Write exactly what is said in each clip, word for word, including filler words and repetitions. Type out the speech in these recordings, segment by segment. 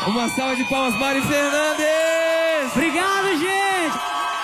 Uma salva de palmas, Mari Fernandes! Obrigado, gente!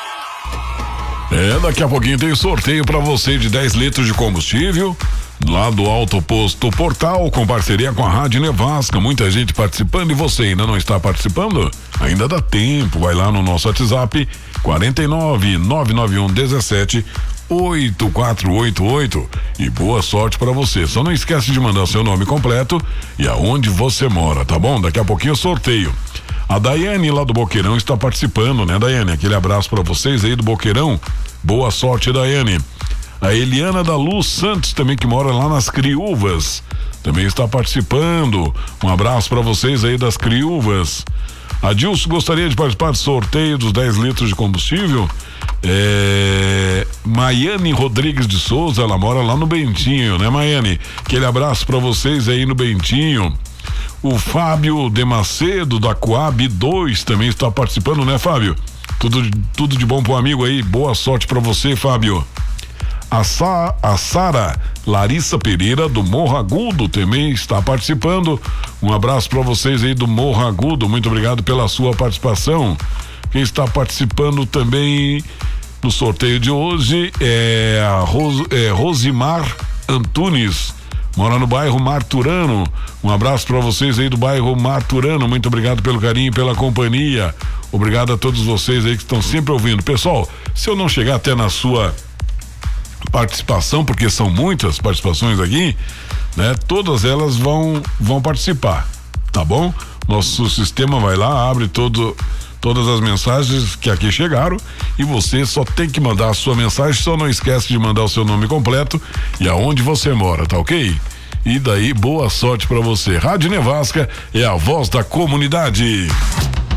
É, daqui a pouquinho tem sorteio pra você de dez litros de combustível lá do Alto Posto Portal, com parceria com a Rádio Nevasca. Muita gente participando e você ainda não está participando? Ainda dá tempo, vai lá no nosso WhatsApp quarenta e nove, nove nove um, dezessete, oito quatro oito oito e boa sorte pra você. Só não esquece de mandar seu nome completo e aonde você mora, tá bom? Daqui a pouquinho sorteio. A Daiane lá do Boqueirão está participando, né, Daiane? Aquele abraço pra vocês aí do Boqueirão. Boa sorte, Daiane. A Eliana da Luz Santos também, que mora lá nas Criúvas, também está participando. Um abraço pra vocês aí das Criúvas. A Dilson gostaria de participar do sorteio dos dez litros de combustível. É... Maiane Rodrigues de Souza, ela mora lá no Bentinho, né, Maiane? Aquele abraço pra vocês aí no Bentinho. O Fábio de Macedo da Coab dois também está participando, né, Fábio? Tudo, tudo de bom pro amigo aí, boa sorte pra você, Fábio. A, Sa, a Sara Larissa Pereira do Morro Agudo também está participando. Um abraço para vocês aí do Morro Agudo, muito obrigado pela sua participação. Quem está participando também no sorteio de hoje é a Ros, é, Rosimar Antunes, mora no bairro Marturano. Um abraço para vocês aí do bairro Marturano, muito obrigado pelo carinho e pela companhia. Obrigado a todos vocês aí que estão sempre ouvindo. Pessoal, se eu não chegar até na sua participação, porque são muitas participações aqui, né? Todas elas vão vão participar, tá bom? Nosso sistema vai lá, abre todo todas as mensagens que aqui chegaram e você só tem que mandar a sua mensagem, só não esquece de mandar o seu nome completo e aonde você mora, tá ok? E daí, boa sorte pra você. Rádio Nevasca é a voz da comunidade.